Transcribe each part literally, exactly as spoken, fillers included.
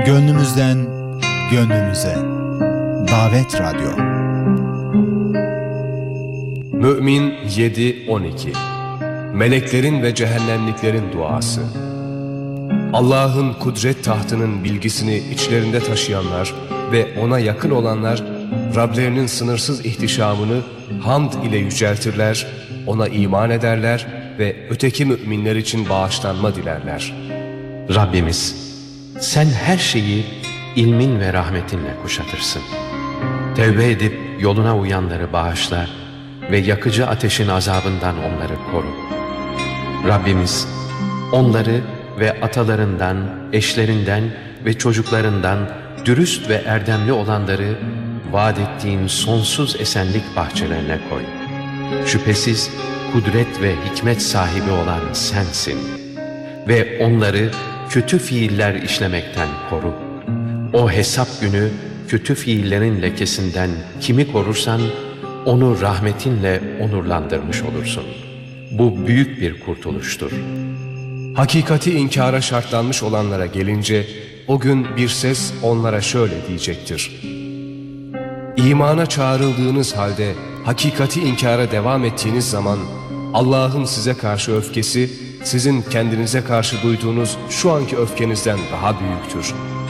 Gönlümüzden gönlünüze. Davet Radyo. Mü'min yedi on iki. Meleklerin ve cehennemliklerin duası. Allah'ın kudret tahtının bilgisini içlerinde taşıyanlar ve ona yakın olanlar, Rablerinin sınırsız ihtişamını hamd ile yüceltirler, ona iman ederler ve öteki müminler için bağışlanma dilerler. Rabbimiz, sen her şeyi ilmin ve rahmetinle kuşatırsın. Tevbe edip yoluna uyanları bağışla ve yakıcı ateşin azabından onları koru. Rabbimiz, onları ve atalarından, eşlerinden ve çocuklarından dürüst ve erdemli olanları vaat ettiğin sonsuz esenlik bahçelerine koy. Şüphesiz kudret ve hikmet sahibi olan sensin ve onları kötü fiiller işlemekten koru. O hesap günü kötü fiillerin lekesinden kimi korursan onu rahmetinle onurlandırmış olursun. Bu büyük bir kurtuluştur. Hakikati inkara şartlanmış olanlara gelince o gün bir ses onlara şöyle diyecektir: İmana çağrıldığınız halde hakikati inkara devam ettiğiniz zaman Allah'ın size karşı öfkesi sizin kendinize karşı duyduğunuz şu anki öfkenizden daha büyüktür.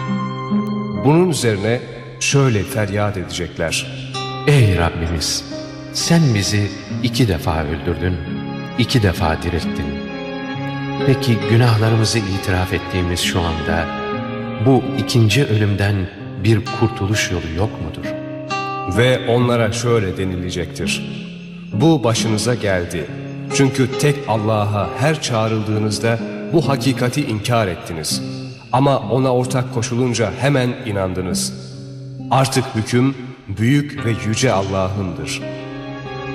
Bunun üzerine şöyle feryat edecekler: Ey Rabbimiz! Sen bizi iki defa öldürdün, iki defa dirilttin. Peki günahlarımızı itiraf ettiğimiz şu anda bu ikinci ölümden bir kurtuluş yolu yok mudur? Ve onlara şöyle denilecektir: Bu başınıza geldi. Çünkü tek Allah'a her çağrıldığınızda bu hakikati inkar ettiniz. Ama ona ortak koşulunca hemen inandınız. Artık hüküm büyük ve yüce Allah'ındır.